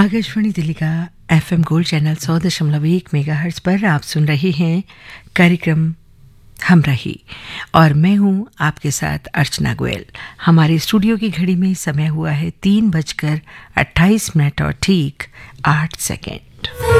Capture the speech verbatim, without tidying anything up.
आकाशवाणी दिल्ली का FM gold channel सौ दशमलव एक मेगाहर्ट्ज पर आप सुन रहे हैं कार्यक्रम हम रही और मैं हूं आपके साथ अर्चना गोयल। हमारे स्टूडियो की घड़ी में समय हुआ है तीन बजकर अट्ठाईस मिनट और ठीक आठ सेकेंड।